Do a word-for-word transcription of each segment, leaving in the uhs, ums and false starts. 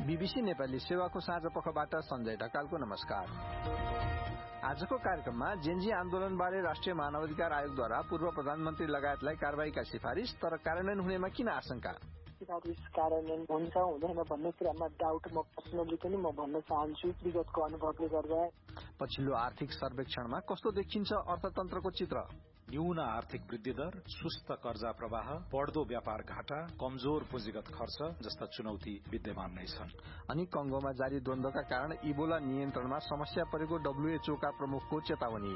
BBC Nepali सेवाको साँझ पखबाट सञ्जय ढकालको नमस्कार। आजको कार्यक्रममा जेन्जी आन्दोलनबारे राष्ट्रिय मानवाधिकार आयोगद्वारा पूर्व प्रधानमन्त्री लगायतलाई कारबाहीका सिफारिश तर कार्यान्वयन हुनेमा किन आशंका? सिफारिश कार्यान्वयन हुन्छ हुँदैन भन्ने कुरामा डाउट म पर्सनली पनि म भन्न चाहन्छु विगतको अनुभवले गर्दा। पछिल्लो आर्थिक सर्वेक्षणमा कस्तो देखिन्छ अर्थतन्त्रको चित्र? न्यून आर्थिक वृद्धि दर, सुस्त कर्जा प्रवाह, बढ्दो व्यापार घाटा, कमजोर पुँजीगत खर्च जस्ता चुनौती विद्यमान नै छन्। अनि कंगोमा जारी द्वन्द्वका कारण इबोला नियन्त्रणमा समस्या परेको डब्ल्यूएचओ का प्रमुखको चेतावनी।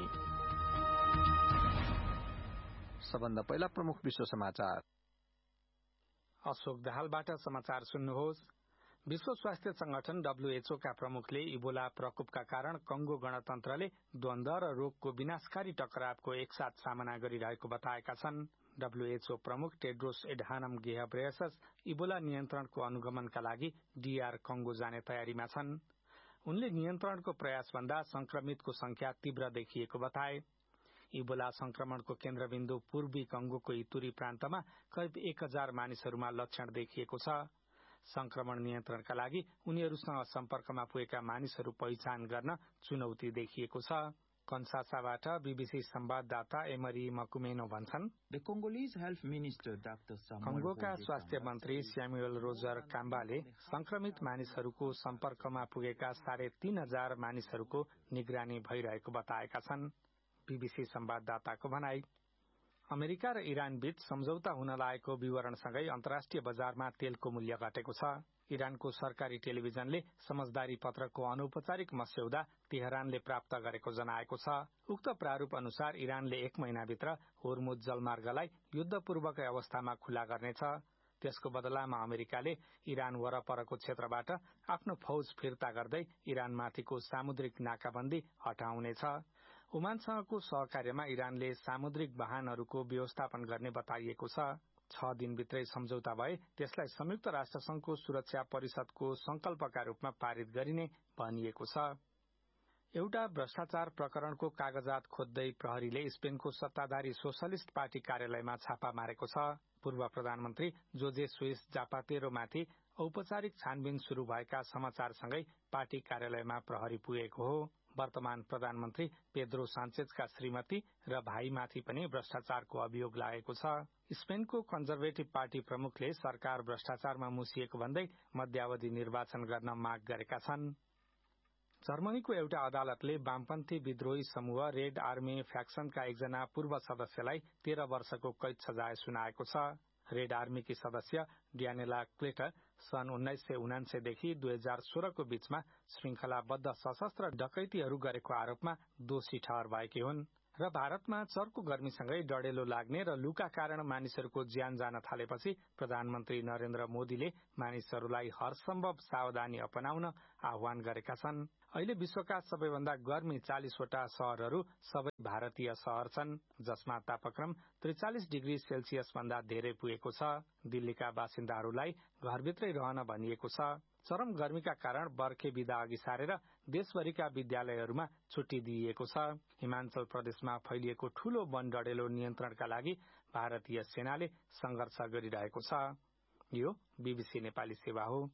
सबभन्दा पहिला प्रमुख विश्व समाचार। अशोक दाहालबाट समाचार सुन्नुहोस्। विश्व स्वास्थ्य संगठन डब्ल्यूएचओ का प्रमुखले इबोला प्रकोपका कारण कंगो गणतन्त्रले द्वन्द र रोगको विनाशकारी टकरावको एकसाथ सामना गरिरहेको बताएका छन्। डब्ल्यूएचओ प्रमुख टेड्रोस एडहानम घेब्रेयसस इबोला नियन्त्रणको अनुगमनका लागि डीआर कंगो जाने तयारीमा छन्। उनले नियन्त्रणको प्रयासभन्दा संक्रमितको संख्या तीव्र देखिएको बताए। इबोला संक्रमणको केन्द्रबिन्दु पूर्वी कंगोको इतुरी प्रान्तमा करिब एक हजार मानिसहरूमा लक्षण देखिएको छ। संक्रमण नियन्त्रणका लागि उनीहरूसँग सम्पर्कमा पुगेका मानिसहरू पहिचान गर्न चुनौती देखिएको छ। कन्सासाबाट बीबीसी संवाददाता एमरी मकुमेनो भन्छन्, कंगोका स्वास्थ्य मन्त्री स्यामुएल रोजर काम्बाले संक्रमित मानिसहरूको सम्पर्कमा पुगेका साढे तीन हजार मानिसहरूको निगरानी भइरहेको बताएका छन्। बीबीसी संवाददाताको भनाई, अमेरिका र इरान बीच सम्झौता हुन लागेको विवरणसँगै अन्तर्राष्ट्रिय बजारमा तेलको मूल्य घटेको छ। इरानको सरकारी टेलिभिजनले समझदारी पत्रको अनौपचारिक मस्यौदा तेहरानले प्राप्त गरेको जनाएको छ। उक्त प्रारूप अनुसार इरानले एक महिनाभित्र होर्मुज जलमार्गलाई युद्धपूर्वक अवस्थामा खुला गर्नेछ। त्यसको बदलामा अमेरिकाले इरान वरपरको क्षेत्रबाट आफ्नो फौज फिर्ता गर्दै इरानमाथिको सामुद्रिक नाकाबन्दी हटाउनेछ। ओमानसँगको सहकार्यमा इरानले सामुद्रिक वाहनहरूको व्यवस्थापन गर्ने बताइएको छ। छ दिनभित्रै सम्झौता भए त्यसलाई संयुक्त राष्ट्र संघको सुरक्षा परिषदको संकल्पका रूपमा पारित गरिने भनिएको छ। एउटा भ्रष्टाचार प्रकरणको कागजात खोज्दै प्रहरीले स्पेनको सत्ताधारी सोशलिस्ट पार्टी कार्यालयमा छापा मारेको छ। पूर्व प्रधानमन्त्री जोजे सुइस जापातेरोमाथि औपचारिक छानबिन शुरू भएका समाचारसँगै पार्टी कार्यालयमा प्रहरी पुगेको हो। वर्तमान प्रधानमन्त्री पेद्रो सान्चेजका श्रीमती र भाइमाथि पनि भ्रष्टाचारको अभियोग लागेको छ। स्पेनको कन्जर्भेटिभ पार्टी प्रमुखले सरकार भ्रष्टाचारमा मुसिएको भन्दै मध्यावधि निर्वाचन गर्न माग गरेका छन्। जर्मनीको एउटा अदालतले वामपन्थी विद्रोही समूह रेड आर्मी फ्याक्सनका एकजना पूर्व सदस्यलाई तेह्र वर्षको कैद सजाय सुनाएको छ। रेड आर्मीकी सदस्य ड्यानेला क्लेटर सन् उन्नाइस सय उनान्सयदेखि दुई हजार सोह्रको बीचमा श्रृंखलाबद्ध सशस्त्र डकैतीहरू गरेको आरोपमा दोषी ठहर भएकी हुन् र भारतमा चर्को गर्मीसँगै डढेलो लाग्ने र लूका कारण मानिसहरूको ज्यान जान थालेपछि प्रधानमन्त्री नरेन्द्र मोदीले मानिसहरूलाई हरसम्भव सावधानी अपनाउन आह्वान गरेका छन्। अहिले विश्वका सबैभन्दा गर्मी चालिसवटा शहरहरू सबै भारतीय शहर छन्, जसमा तापक्रम त्रिचालिस डिग्री सेल्सियस भन्दा धेरै पुगेको छ। दिल्लीका बासिन्दाहरूलाई घरभित्रै रहन भनिएको छ। चरम गर्मीका कारण बर्खे बिदा अघि सारेर देशभरिका विद्यालयहरूमा छुट्टी दिइएको छ। हिमाचल प्रदेशमा फैलिएको ठूलो वन डढेलो नियन्त्रणका लागि भारतीय सेनाले संघर्ष गरिरहेको छ। यो बीबीसी नेपाली सेवा हो।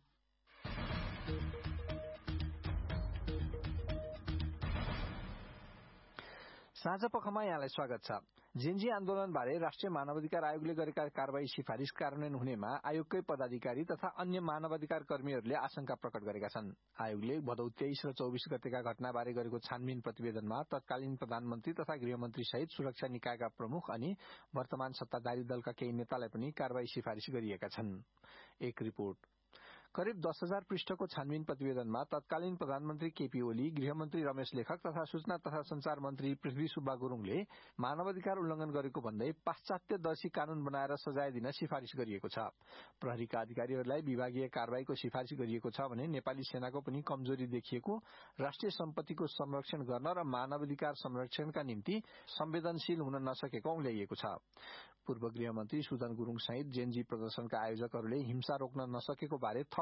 साँझ पखमा यहाँलाई स्वागत छ। जेन्जी आन्दोलनबारे राष्ट्रिय मानवाधिकार आयोगले गरेका कारवाही सिफारिश कार्यान्वयन हुनेमा आयोगकै पदाधिकारी तथा अन्य मानवाधिकार कर्मीहरूले आशंका प्रकट गरेका छन्। आयोगले भदौ तेइस र चौबिस गतेका घटनाबारे गरेको छानबिन प्रतिवेदनमा तत्कालीन प्रधानमन्त्री तथा गृहमन्त्री सहित सुरक्षा निकायका प्रमुख अनि वर्तमान सत्ताधारी दलका केही नेतालाई पनि कारवाही सिफारिश गरिएका छन्। एक रिपोर्ट। करिब दस हजार पृष्ठको छानबिन प्रतिवेदनमा तत्कालीन प्रधानमन्त्री केपी ओली, गृहमन्त्री रमेश लेखक तथा सूचना तथा संचार मन्त्री पृथ्वी सुब्बा गुरूङले मानवाधिकार उल्लंघन गरेको भन्दै पाश्चात्यदर्शी कानून बनाएर सजाय दिन सिफारिश गरिएको छ। प्रहरीका अधिकारीहरूलाई विभागीय कारवाहीको सिफारिश गरिएको छ भने नेपाली सेनाको पनि कमजोरी देखिएको, राष्ट्रिय सम्पत्तिको संरक्षण गर्न र मानवाधिकार संरक्षणका निम्ति संवेदनशील हुन नसकेको औंल्याइएको छ। पूर्व गृहमन्त्री सुदन गुरूङ सहित जेन्जी प्रदर्शनका आयोजकहरूले हिंसा रोक्न नसकेको बारे थप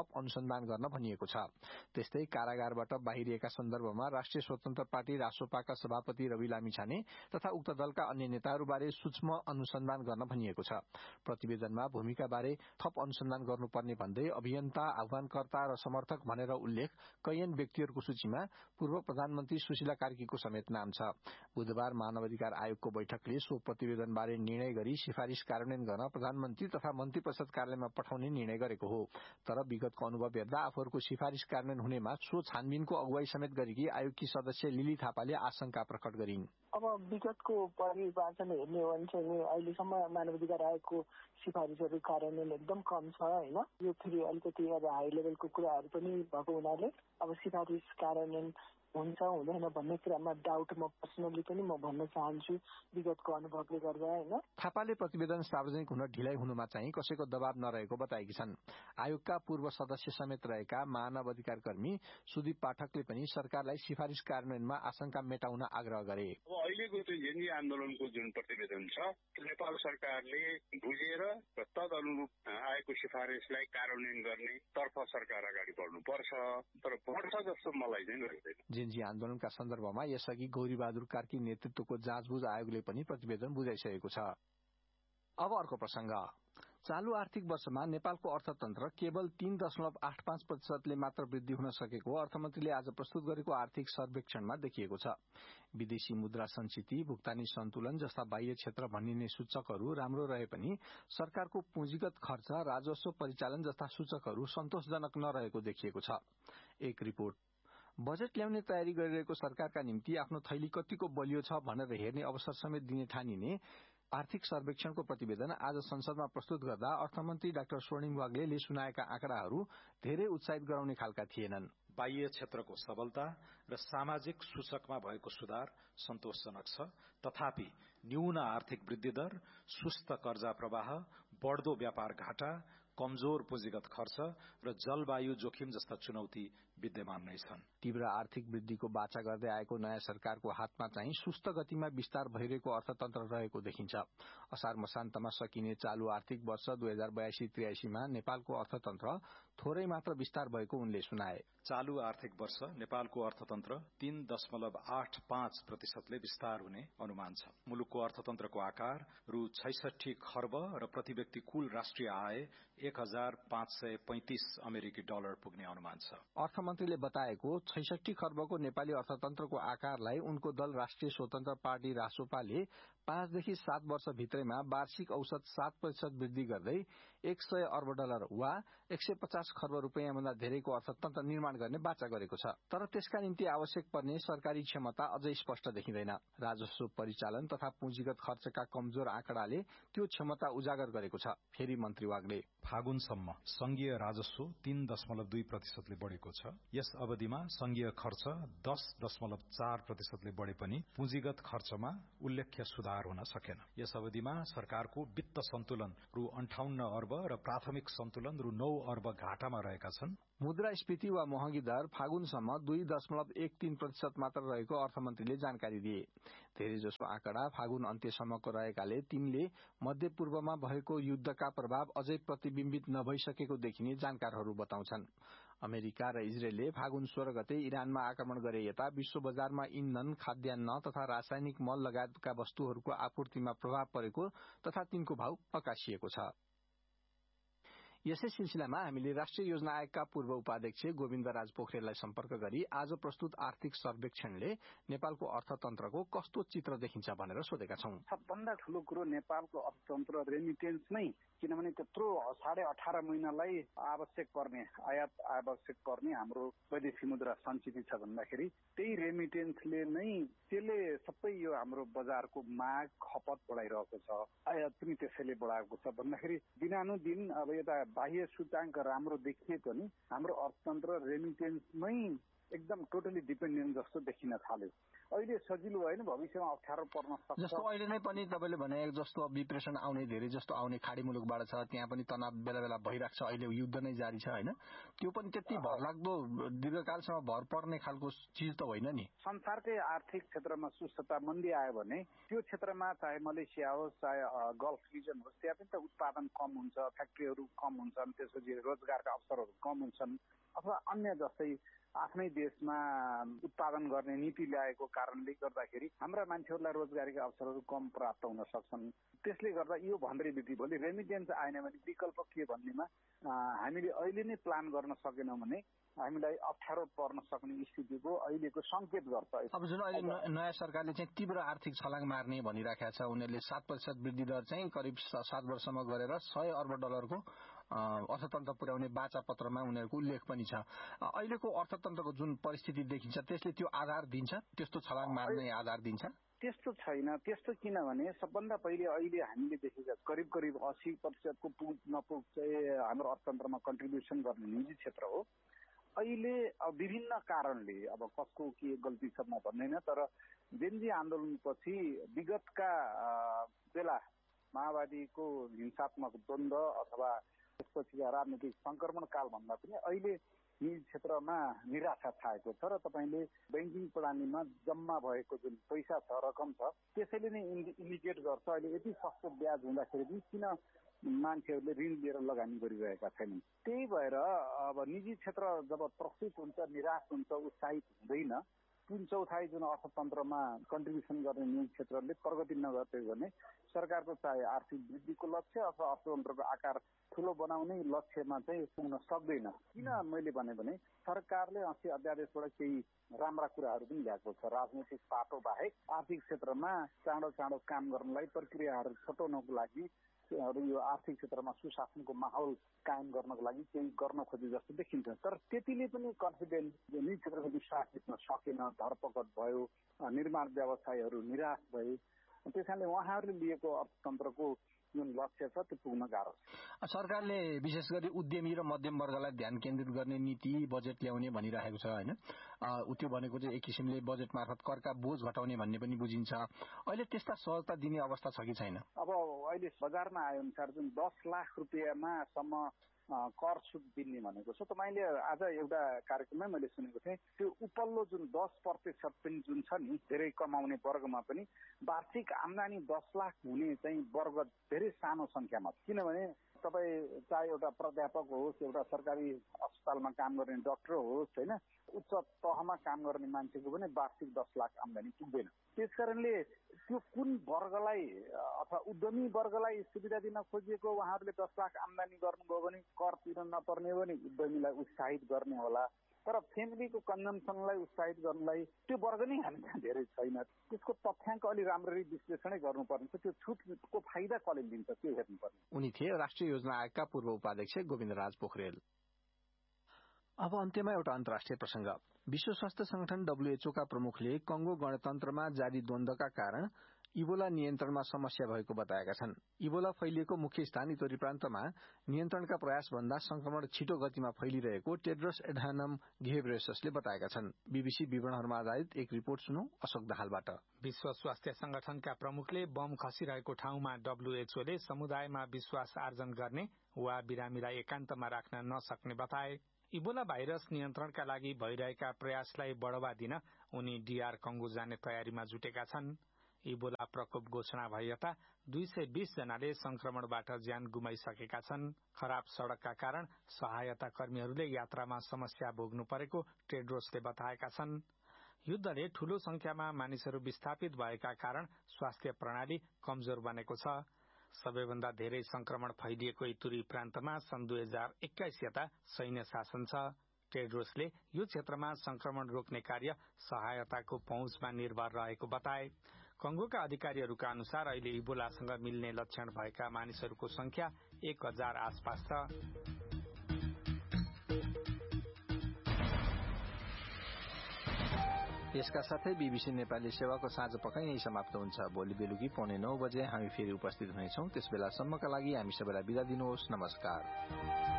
थप अनुसन्धान गर्न भनिएको छ। त्यस्तै कारागारबाट बाहिरिएका सन्दर्भमा राष्ट्रिय स्वतन्त्र पार्टी रासोपाका सभापति रवि लामिछाने तथा उक्त दलका अन्य नेताहरूबारे सूक्ष्म अनुसन्धान गर्न भनिएको छ। प्रतिवेदनमा भूमिकाबारे थप अनुसन्धान गर्नुपर्ने भन्दै अभियन्ता, आह्वानकर्ता र समर्थक भनेर उल्लेख कैयन व्यक्तिहरूको सूचीमा पूर्व प्रधानमन्त्री सुशीला कार्कीको समेत नाम छ। बुधबार मानवाधिकार आयोगको बैठकले सो प्रतिवेदनबारे निर्णय गरी सिफारिश कार्यान्वयन गर्न प्रधानमन्त्री तथा मन्त्री परिषद कार्यालयमा पठाउने निर्णय गरेको हो। तर विगतको अनुभव हेर्दा आफूहरूको सिफारिश कार्यान्वयन हुनेमा सो छानबिनको अगुवाई समेत गरेकी आयोगकी सदस्य लिली थापाले आशंका प्रकट गरिन्। अब विगतको परिवाचन हेर्ने हो भने चाहिँ अहिलेसम्म मानवाधिकार आयोगको सिफारिसहरू कार्यान्वयन एकदम कम छ होइन। यो फेरि अलिकति अब हाई लेभलको कुराहरू पनि भएको हुनाले अब सिफारिस कार्यान्वयन हुन्छ हुँदैन भन्ने कुरामा डाउट म पर्सनली पनि म भन्न चाहन्छु विगतको अनुभवले गर्दा होइन। थापाले प्रतिवेदन सार्वजनिक हुन ढिलाइ हुनुमा चाहिँ कसैको दबाव नरहेको बताएकी छन्। आयोगका पूर्व सदस्य समेत रहेका मानव अधिकार कर्मी सुदीप पाठकले पनि सरकारलाई सिफारिस कार्यान्वयनमा आशंका मेटाउन आग्रह गरे। अब अहिलेको त्यो जेएनजी आन्दोलनको जुन प्रतिवेदन छ नेपाल सरकारले बुझेर र तदनुरूप आएको सिफारिसलाई कार्यान्वयन गर्ने तर्फ सरकार अगाडि बढ्नुपर्छ, तर बढ्छ जस्तो मलाई चाहिँ लाग्दैन। जेएनजी आन्दोलनका सन्दर्भमा यसअघि गौरीबहादुर कार्की नेतृत्वको जाँचबुझ आयोगले पनि प्रतिवेदन बुझाइसकेको छ। अब अर्को प्रसंग। चालू आर्थिक वर्षमा नेपालको अर्थतन्त्र केवल तीन दशमलव आठ पाँच प्रतिशतले मात्र वृद्धि हुन सकेको अर्थमन्त्रीले आज प्रस्तुत गरेको आर्थिक सर्वेक्षणमा देखिएको छ। विदेशी मुद्रा संचिति, भुक्तानी सन्तुलन जस्ता बाह्य क्षेत्र भनिने सूचकहरू राम्रो रहे पनि सरकारको पुँजीगत खर्च, राजस्व परिचालन जस्ता सूचकहरू सन्तोषजनक नरहेको देखिएको छ। एक रिपोर्ट। बजेट ल्याउने तयारी गरिरहेको सरकारका निम्ति आफ्नो थैली कतिको बलियो छ भनेर हेर्ने अवसर समेत दिने ठानिने आर्थिक सर्वेक्षणको प्रतिवेदन आज संसदमा प्रस्तुत गर्दा अर्थमन्त्री डाक्टर स्वर्णिम वाग्लेले सुनाएका आँकडाहरू धेरै उत्साहित गराउने खालका थिएनन्। बाह्य क्षेत्रको सबलता र सामाजिक सूचकमा भएको सुधार सन्तोषजनक छ, तथापि न्यून आर्थिक वृद्धि दर, सुस्त कर्जा प्रवाह, बढ्दो व्यापार घाटा, कमजोर पुँजीगत खर्च र जलवायु जोखिम जस्ता चुनौती विद्यमान नै छन्। तीव्र आर्थिक वृद्धिको बाचा गर्दै आएको नयाँ सरकारको हातमा चाहिँ सुस्त गतिमा विस्तार भइरहेको अर्थतन्त्र रहेको देखिन्छ। असार मसान्तमा सकिने चालू आर्थिक वर्ष दुई हजार बयासी त्रियासीमा नेपालको अर्थतन्त्र थोरै मात्र विस्तार भएको उनले सुनाए। चालू आर्थिक वर्ष नेपालको अर्थतन्त्र तीन दशमलव आठ पाँच प्रतिशतले विस्तार हुने अनुमान छ। मुलुकको अर्थतन्त्रको आकार रु छैसठी खर्ब र प्रति व्यक्ति कुल राष्ट्रिय आय एक हजार पाँच सय पैंतिस अमेरिकी डलर पुग्ने अनुमान छ। अर्थमन्त्रीले बताएको छैसठी खर्बको नेपाली अर्थतन्त्रको आकारलाई उनको दल राष्ट्रिय स्वतन्त्र पार्टी रासोपाले पाँचदेखि सात वर्ष भित्रैमा वार्षिक औसत सात प्रतिशत वृद्धि गर्दै एक सय अर्ब डलर वा एक सय पचास खर्ब रूपियाँ भन्दा धेरैको अर्थतन्त्र निर्माण गर्ने बाचा गरेको छ। तर त्यसका निम्ति आवश्यक पर्ने सरकारी क्षमता अझै स्पष्ट देखिँदैन। राजस्व परिचालन तथा पुँजीगत खर्चका कमजोर आँकडाले त्यो क्षमता उजागर गरेको छ। फेरि मन्त्री वाग्ले फागुनसम्म संघीय राजस्व तीन दशमलव दुई प्रतिशतले बढ़ेको छ। यस अवधिमा संघीय खर्च दस दशमलव चार प्रतिशतले बढ़े पनि पुँजीगत खर्चमा उल्लेख्य सुधार हुन सकेन। यस अवधिमा सरकारको वित्त सन्तुलन रु अन्ठाउन्न अर्ब र प्राथमिक सन्तुलन रु नौ अर्ब घाटामा रहेका छन्। मुद्रास्फीति वा महँगी दर फागुनसम्म दुई दशमलव एक तीन प्रतिशत मात्र रहेको अर्थमन्त्रीले जानकारी दिए। धेरैजसो आँकडा फागुन अन्त्यसम्मको रहेकाले तिनले मध्यपूर्वमा भएको युद्धका प्रभाव अझै प्रतिबिम्बित नभइसकेको देखिने जानकारहरू बताउँछन्। अमेरिका र इजरायलले फागुन सोह्र गते इरानमा आक्रमण गरे यता विश्व बजारमा इन्धन, खाद्यान्न तथा रासायनिक मल लगायतका वस्तुहरूको आपूर्तिमा प्रभाव परेको तथा तिनको भाव अकासिएको छ। यसै सिलसिलामा हामीले राष्ट्रिय योजना आयोगका पूर्व उपाध्यक्ष गोविन्दराज पोखरेललाई सम्पर्क गरी आज प्रस्तुत आर्थिक सर्वेक्षणले नेपालको अर्थतन्त्रको कस्तो चित्र देखिन्छ भनेर सोधेका छौं। सबभन्दा ठूलो कुरो नेपालको अर्थतन्त्र रेमिटेन्स नै, किनभने त्यत्रो साढे अठार महिनालाई आवश्यक पर्ने आयात आवश्यक पर्ने हाम्रो वैदेशिक मुद्रा सञ्चित छ भन्दाखेरि त्यही रेमिटेन्सले नै त्यसले सबै यो हाम्रो बजारको माग खपत बढाइरहेको छ, आयात पनि त्यसैले बढाएको छ भन्दाखेरि दिनानुदिन अब यता बाह्य सूचाङ्क राम्रो देखिए पनि हाम्रो अर्थतन्त्र रेमिटेन्समै एकदम टोटली डिपेन्डेन्ट जस्तो देखिन थाल्यो। अहिले सजिलो होइन, भविष्यमा अप्ठ्यारो पर्न सक्छ। जस्तो अहिले नै पनि तपाईँले भने जस्तो डिप्रेसन आउने धेरै जस्तो आउने खाडी मुलुकबाट छ, त्यहाँ पनि तनाव बेला बेला भइरहेको छ, अहिले युद्ध नै जारी छ होइन, त्यो पनि त्यति भरलाग्दो दीर्घकालसम्म भर पर्ने खालको चिज त होइन नि। संसारकै आर्थिक क्षेत्रमा सुस्तता मन्दी आयो भने त्यो क्षेत्रमा चाहे मलेसिया होस् चाहे गल्फ रिजन होस्, त्यहाँ पनि त उत्पादन कम हुन्छ, फ्याक्ट्रीहरू कम हुन्छन्, त्यसपछि रोजगारका अवसरहरू कम हुन्छन्, अथवा अन्य जस्तै आफ्नै देशमा उत्पादन गर्ने नीति ल्याएको कारणले गर्दाखेरि हाम्रा मान्छेहरूलाई रोजगारीका अवसरहरू कम प्राप्त हुन सक्छन्। त्यसले गर्दा यो भन्दै बित्ति भोलि रेमिटेन्स आएन भने विकल्प के भन्नेमा हामीले अहिले नै प्लान गर्न सकेनौँ भने हामीलाई अप्ठ्यारो पर्न सक्ने स्थितिको अहिलेको संकेत गर्छ। अब जुन अहिले नयाँ सरकारले चाहिँ तीव्र आर्थिक छलाङ मार्ने भनिराखेको छ, उनीहरूले सात प्रतिशत वृद्धि दर चाहिँ करिब सात वर्षसम्म गरेर सय अर्ब डलरको अर्थतन्त्र पुर्याउने बाचा पत्रमा उनीहरूको उल्लेख पनि छ। अहिलेको अर्थतन्त्रको जुन परिस्थिति देखिन्छ त्यसले त्यो आधार दिन्छ, त्यस्तो छलाङ मार्ने आधार दिन्छ? त्यस्तो छैन। त्यस्तो किनभने सबभन्दा पहिले अहिले हामीले देखेका करिब करिब अस्सी प्रतिशतको पुग नपुग चाहिँ हाम्रो अर्थतन्त्रमा कन्ट्रिब्युसन गर्ने निजी क्षेत्र हो। अहिले विभिन्न कारणले, अब कसको के गल्ती छ म भन्दैन, तर जेनजी आन्दोलनपछि विगतका बेला माओवादीको हिंसात्मक द्वन्द्व अथवा त्यसपछिका राजनीतिक संक्रमण काल भन्दा पनि अहिले निजी क्षेत्रमा निराशा छाएको छ र तपाईँले ब्याङ्किङ प्रणालीमा जम्मा भएको जुन पैसा छ, रकम छ, त्यसैले नै इन्डिकेट गर्छ अहिले यति सस्तो ब्याज हुँदाखेरि पनि किन मान्छेहरूले ऋण लिएर लगानी गरिरहेका छैनन्। त्यही भएर अब निजी क्षेत्र जब प्रस्तुत हुन्छ, निराश हुन्छ, उत्साहित हुँदैन, तीन चौथाइ जुन अर्थतन्त्रमा कन्ट्रिब्युसन गर्ने निजी क्षेत्रले प्रगति नगर्दै भने सरकारको चाहे आर्थिक वृद्धिको लक्ष्य अथवा अर्थतन्त्रको आकार ठुलो बनाउने लक्ष्यमा चाहिँ पुग्न सक्दैन। किन मैले भने भने सरकारले अस्ति अध्यादेशबाट केही राम्रा कुराहरू पनि ल्याएको छ। राजनैतिक पाटो बाहेक आर्थिक क्षेत्रमा चाँडो चाँडो काम गर्नलाई, प्रक्रियाहरू छुटाउनको लागि, यो आर्थिक क्षेत्रमा सुशासनको माहौल कायम गर्नको लागि केही गर्न खोजे जस्तो देखिन्छ। तर त्यतिले पनि कन्फिडेन्स निजी क्षेत्रको विश्वास जित्न सकेन, धरपकड भयो, निर्माण व्यवसायीहरू निराश भए। त्यस कारणले उहाँहरूले लिएको अर्थतन्त्रको जुन लक्ष्य छ त्यो पुग्न गाह्रो छ। सरकारले विशेष गरी उद्यमी र मध्यम वर्गलाई ध्यान केन्द्रित गर्ने नीति बजेट ल्याउने भनिरहेको छ होइन। त्यो भनेको चाहिँ एक किसिमले बजेट मार्फत करका बोझ घटाउने भन्ने पनि बुझिन्छ। अहिले त्यस्ता सहजता दिने अवस्था छ कि छैन? अब अहिले बजारमा आए अनुसार जुन दस लाख रुपियाँमा सम्म कर छुट दिने भनेको छ। तपाईँले आज एउटा कार्यक्रममै मैले सुनेको थिएँ, त्यो उपल्लो जुन दस प्रतिशत पनि जुन छ नि, धेरै कमाउने वर्गमा पनि वार्षिक आम्दानी दस लाख हुने चाहिँ वर्ग धेरै सानो संख्यामा। किनभने तपाईँ चाहे एउटा प्राध्यापक होस्, एउटा सरकारी अस्पतालमा काम गर्ने डाक्टर होस् होइन, उच्च तहमा काम गर्ने मान्छेको पनि वार्षिक दस लाख आम्दानी पुग्दैन। त्यस कारणले त्यो कुन वर्गलाई अथवा उद्यमी वर्गलाई सुविधा दिन खोजिएको, उहाँहरूले दस लाख आम्दानी गर्नुभयो भने कर तिर्न नपर्ने हो भने उद्यमीलाई उत्साहित गर्ने होला। तर फ्यामिलीको कन्जम्सनलाई उत्साहित गर्नलाई त्यो वर्ग नै हामीमा धेरै छैन। त्यसको तथ्याङ्क अलि राम्ररी विश्लेषणै गर्नुपर्ने छ। त्यो छुटको फाइदा कसले लिन्छ त्यो हेर्नुपर्ने। उनी थिए राष्ट्रिय योजना आयोगका पूर्व उपाध्यक्ष गोविन्दराज पोखरेल। अब अन्त्यमा एउटा अन्तर्राष्ट्रिय प्रसंग। विश्व स्वास्थ्य संगठन डब्ल्यूएचओ का प्रमुखले कंगो गणतन्त्रमा जारी द्वन्द्वका कारण इबोला नियन्त्रणमा समस्या भएको बताएका छन्। इबोला फैलिएको मुख्य स्थान इतोरी प्रान्तमा नियन्त्रणका प्रयास भन्दा संक्रमण छिटो गतिमा फैलिरहेको टेड्रोस एडानम घेब्रेयससले बताएका छन्। बीबीसी विवरणहरूमा आधारित एक रिपोर्ट सुनौ अशोक दाहालबाट। विश्व स्वास्थ्य संगठनका प्रमुखले बम खसिरहेको ठाउँमा डब्ल्यूएचओले समुदायमा विश्वास आर्जन गर्ने वा बिरामीलाई एकान्तमा राख्न नसक्ने बताए। इबोला भाइरस नियन्त्रणका लागि भइरहेका प्रयासलाई बढावा दिन उनी डीआर कंगो जाने तयारीमा जुटेका छन्। इबोला प्रकोप घोषणा भए यता दुई सय बीस जनाले संक्रमणबाट ज्यान गुमाइसकेका छन्। खराब सड़कका कारण सहायता कर्मीहरूले यात्रामा समस्या भोग्नु परेको टेड्रोसले बताएका छन्। युद्धले ठूलो संख्यामा मानिसहरू विस्थापित भएका कारण स्वास्थ्य प्रणाली कमजोर बनेको छ। सबैभन्दा धेरै संक्रमण फैलिएको इतुरी प्रान्तमा सन् दुई हजार एक्काइस यता सैन्य शासन छ। टेड्रोसले यो क्षेत्रमा संक्रमण रोक्ने कार्य सहायताको पहुँचमा निर्भर रहेको बताए। कंगोका अधिकारीहरूका अनुसार अहिले इबोलासँग मिल्ने लक्षण भएका मानिसहरूको संख्या एक हजार आसपास छ। यसका साथै बीबीसी नेपाली सेवाको साँझ पख यही समाप्त हुन्छ। भोलि बेलुकी पौने नौ बजे हामी फेरि उपस्थित हुनेछौँ। त्यसबेलासम्मका लागि हामी सबैलाई बिदा दिनुहोस्। नमस्कार।